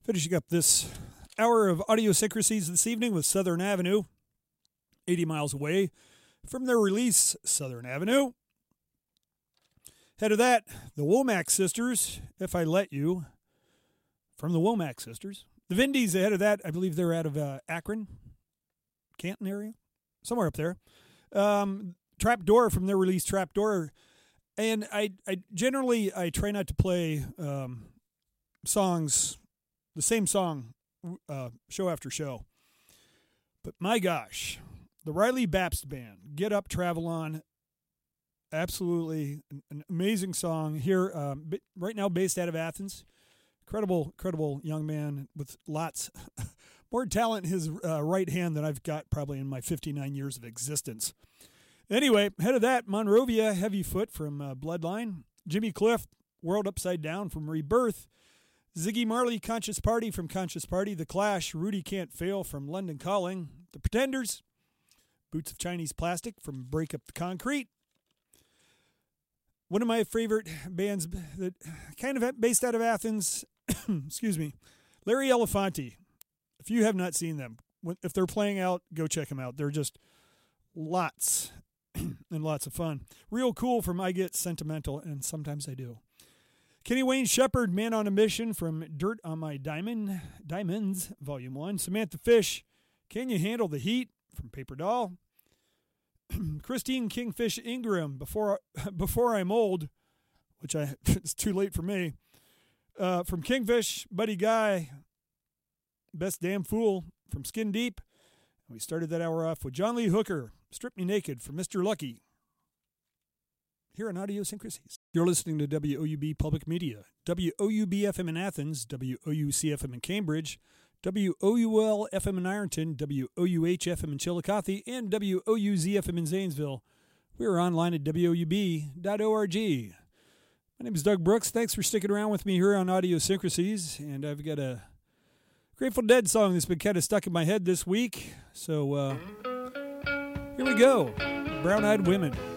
Finishing up this hour of Audiosyncrasies this evening with Southern Avenue, 80 miles away from their release, Southern Avenue. Ahead of that, the Womack Sisters, If I Let You, from the Womack Sisters. The Vindies ahead of that, I believe they're out of Akron, Canton area, somewhere up there. Trapdoor from their release, Trapdoor. And I generally try not to play songs, the same song, show after show. But my gosh, the Riley Bapst Band, Get Up, Travel On, absolutely an amazing song here, right now based out of Athens. Incredible young man with lots more talent in his right hand than I've got probably in my 59 years of existence. Anyway, ahead of that, Monrovia, Heavy Foot from Bloodline. Jimmy Cliff, World Upside Down from Rebirth. Ziggy Marley, Conscious Party from Conscious Party. The Clash, Rudy Can't Fail from London Calling. The Pretenders, Boots of Chinese Plastic from Break Up the Concrete. One of my favorite bands that kind of based out of Athens, excuse me, Larry Elefanti. If you have not seen them, if they're playing out, go check them out. They're just lots and lots of fun. Real Cool from I Get Sentimental, and Sometimes I Do. Kenny Wayne Shepherd, Man on a Mission from Dirt on My Diamonds, Volume 1. Samantha Fish, Can You Handle the Heat from Paper Doll. Christine Kingfish Ingram, Before I'm Old, which it's too late for me. From Kingfish, Buddy Guy, Best Damn Fool from Skin Deep. And we started that hour off with John Lee Hooker, Strip Me Naked from Mr. Lucky. Here on Audiosyncrasies. You're listening to WOUB Public Media, WOUB-FM in Athens, WOUC-FM in Cambridge, WOUL-FM in Ironton, WOUH-FM in Chillicothe, and WOUZ-FM in Zanesville. We're online at WOUB.org. My name is Doug Brooks. Thanks for sticking around with me here on Audiosyncrasies, and I've got a Grateful Dead song that's been kind of stuck in my head this week, so here we go, Brown Eyed Women.